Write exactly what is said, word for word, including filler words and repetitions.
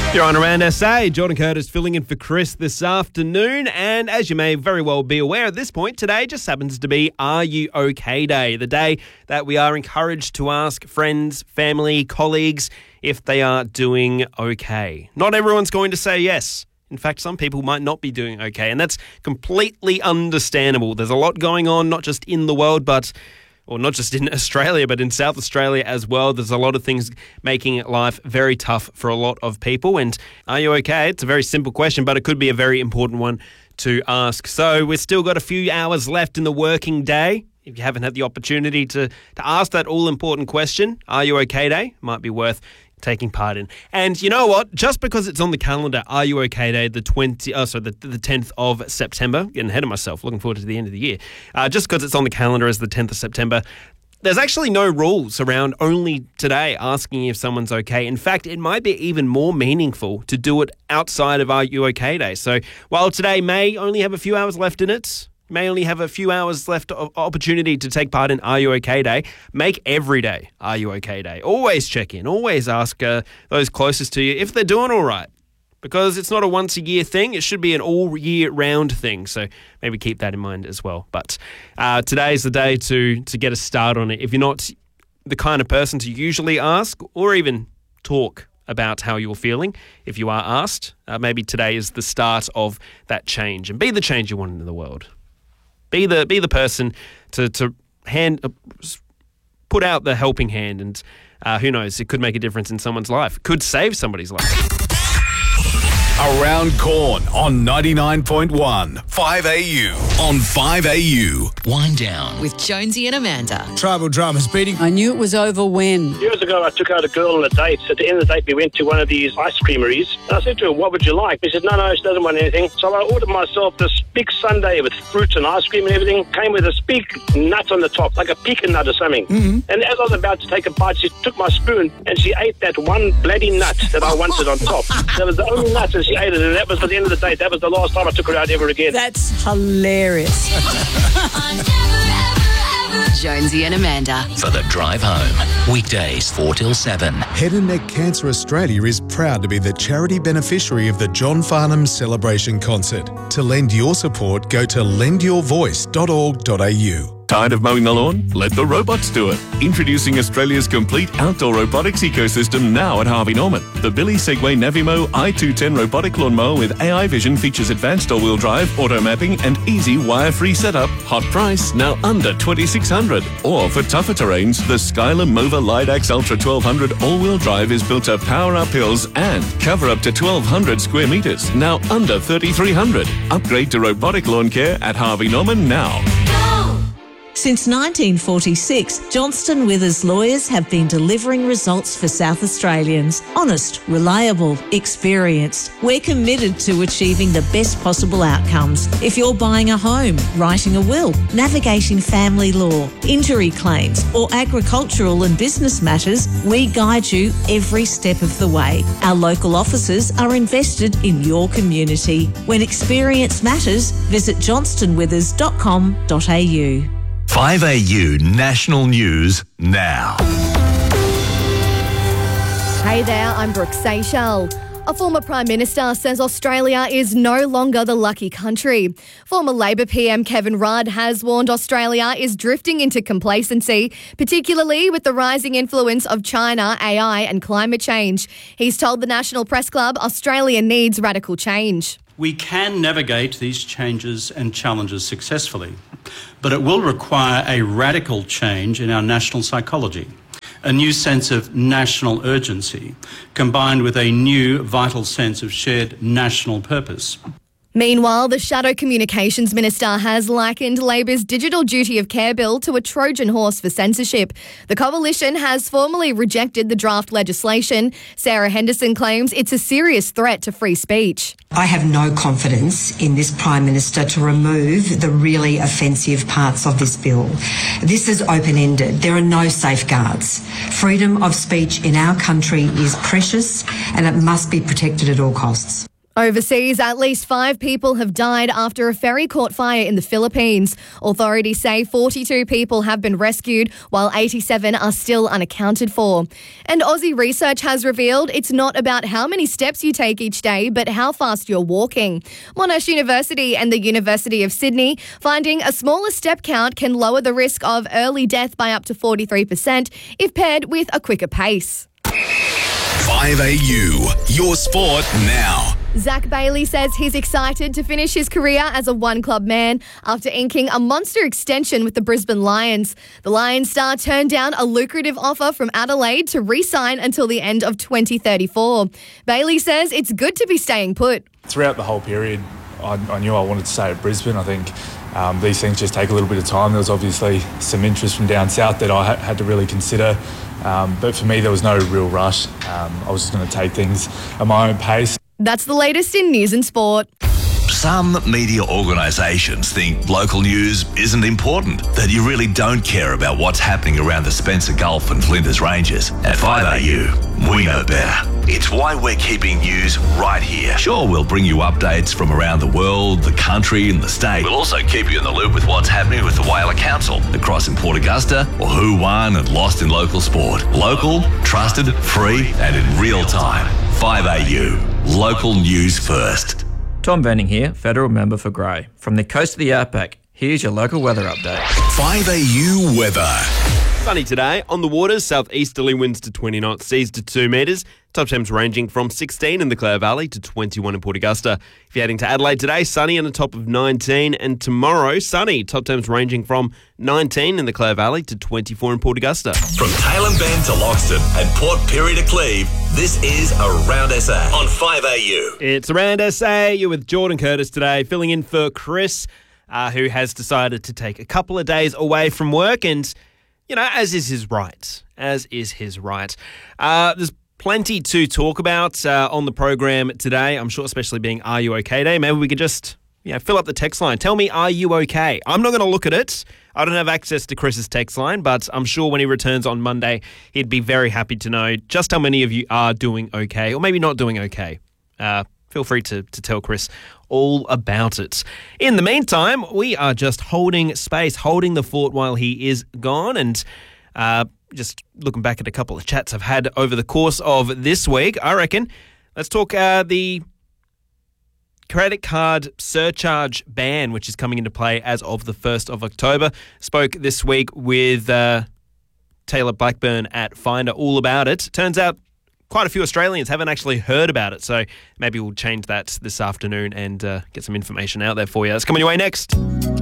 You're on Around S A. Jordan Curtis filling in for Chris this afternoon. And as you may very well be aware at this point, today just happens to be Are You OK Day, the day that we are encouraged to ask friends, family, colleagues if they are doing okay. Not everyone's going to say yes. In fact, some people might not be doing okay, and that's completely understandable. There's a lot going on, not just in the world, but... or not just in Australia, but in South Australia as well. There's a lot of things making life very tough for a lot of people. And are you okay? It's a very simple question, but it could be a very important one to ask. So we've still got a few hours left in the working day. If you haven't had the opportunity to, to ask that all-important question, are you okay day? Might be worth taking part in. And you know what? Just because it's on the calendar, Are You OK Day, the twenty, oh, sorry, the, the tenth of September, getting ahead of myself, looking forward to the end of the year. Uh, just because it's on the calendar as the tenth of September, there's actually no rules around only today asking if someone's okay. In fact, it might be even more meaningful to do it outside of Are You OK Day. So while today may only have a few hours left in it, may only have a few hours left of opportunity to take part in Are You OK Day, make every day Are You OK Day. Always check in. Always ask uh, those closest to you if they're doing all right. Because it's not a once-a-year thing. It should be an all-year-round thing. So maybe keep that in mind as well. But uh, today's the day to, to get a start on it. If you're not the kind of person to usually ask or even talk about how you're feeling, if you are asked, uh, maybe today is the start of that change. And be the change you want in the world. Be the be the person to to hand uh, put out the helping hand, and uh, who knows, it could make a difference in someone's life. Could save somebody's life. Around Corn on ninety-nine point one, five A U. On five A U. Wind Down with Jonesy and Amanda. Tribal drama's beating. I knew it was over when. Years ago, I took out a girl on a date. At the end of the date, we went to one of these ice creameries. And I said to her, what would you like? She said, no, no, she doesn't want anything. So I ordered myself this big sundae with fruit and ice cream and everything. Came with this big nut on the top, like a pecan nut or something. Mm-hmm. And as I was about to take a bite, she took my spoon and she ate that one bloody nut that I wanted on top. That was the only nut, and she ate it. And that was at the end of the day. That was the last time I took her out ever again. That's hilarious. Jonesy and Amanda. For the drive home. Weekdays four till seven. Head and Neck Cancer Australia is proud to be the charity beneficiary of the John Farnham Celebration Concert. To lend your support, go to lend your voice dot org dot a u. Tired of mowing the lawn? Let the robots do it. Introducing Australia's complete outdoor robotics ecosystem now at Harvey Norman. The Billy Segway Navimo i two ten robotic lawnmower with A I vision features advanced all-wheel drive, auto mapping and easy wire-free setup. Hot price, now under twenty-six hundred dollars. Or for tougher terrains, the Skyler Mova Lidax Ultra twelve hundred all-wheel drive is built to power up hills and cover up to twelve hundred square metres, now under thirty-three hundred dollars. Upgrade to robotic lawn care at Harvey Norman now. Since nineteen forty-six, Johnston Withers lawyers have been delivering results for South Australians. Honest, reliable, experienced. We're committed to achieving the best possible outcomes. If you're buying a home, writing a will, navigating family law, injury claims, or agricultural and business matters, we guide you every step of the way. Our local offices are invested in your community. When experience matters, visit johnston withers dot com dot a u. five A U National News now. Hey there, I'm Brooke Seychelles. A former Prime Minister says Australia is no longer the lucky country. Former Labor P M Kevin Rudd has warned Australia is drifting into complacency, particularly with the rising influence of China, A I and climate change. He's told the National Press Club Australia needs radical change. We can navigate these changes and challenges successfully, but it will require a radical change in our national psychology, a new sense of national urgency, combined with a new vital sense of shared national purpose. Meanwhile, the Shadow Communications Minister has likened Labor's Digital Duty of Care Bill to a Trojan horse for censorship. The coalition has formally rejected the draft legislation. Sarah Henderson claims it's a serious threat to free speech. I have no confidence in this Prime Minister to remove the really offensive parts of this bill. This is open-ended. There are no safeguards. Freedom of speech in our country is precious and it must be protected at all costs. Overseas, at least five people have died after a ferry caught fire in the Philippines. Authorities say forty-two people have been rescued, while eighty-seven are still unaccounted for. And Aussie research has revealed it's not about how many steps you take each day, but how fast you're walking. Monash University and the University of Sydney finding a smaller step count can lower the risk of early death by up to forty-three percent if paired with a quicker pace. five A U, your sport now. Zach Bailey says he's excited to finish his career as a one-club man after inking a monster extension with the Brisbane Lions. The Lions star turned down a lucrative offer from Adelaide to re-sign until the end of twenty thirty-four. Bailey says it's good to be staying put. Throughout the whole period, I, I knew I wanted to stay at Brisbane. I think um, these things just take a little bit of time. There was obviously some interest from down south that I ha- had to really consider. Um, but for me, there was no real rush. Um, I was just going to take things at my own pace. That's the latest in news and sport. Some media organisations think local news isn't important, that you really don't care about what's happening around the Spencer Gulf and Flinders Ranges. At five A U, we know better. It's why we're keeping news right here. Sure, we'll bring you updates from around the world, the country and the state. We'll also keep you in the loop with what's happening with the Whaler Council across in Port Augusta, or who won and lost in local sport. Local, trusted, free and in real time. five A U, local news first. Tom Venning here, Federal Member for Grey. From the coast of the outback, here's your local weather update. five A U weather. Sunny today. On the waters, southeasterly winds to twenty knots, seas to two metres. Top temps ranging from sixteen in the Clare Valley to twenty-one in Port Augusta. If you're heading to Adelaide today, sunny and a top of nineteen. And tomorrow, sunny. Top temps ranging from nineteen in the Clare Valley to twenty-four in Port Augusta. From Tailem Bend to Loxton and Port Pirie to Cleve, this is Around S A on five A U. It's Around S A. You're with Jordan Curtis today, filling in for Chris, uh, who has decided to take a couple of days away from work. And, you know, as is his right. As is his right. Uh, there's plenty to talk about uh, on the program today. I'm sure, especially being Are You OK Day. Maybe we could just, you know, fill up the text line. Tell me, are you okay? I'm not going to look at it. I don't have access to Chris's text line, but I'm sure when he returns on Monday, he'd be very happy to know just how many of you are doing okay, or maybe not doing okay. Uh, feel free to, to tell Chris all about it. In the meantime, we are just holding space, holding the fort while he is gone, and uh, just looking back at a couple of chats I've had over the course of this week, I reckon let's talk uh, the credit card surcharge ban, which is coming into play as of the first of October. Spoke this week with uh, Taylor Blackburn at Finder all about it. Turns out quite a few Australians haven't actually heard about it, so maybe we'll change that this afternoon and uh, get some information out there for you. That's coming your way next.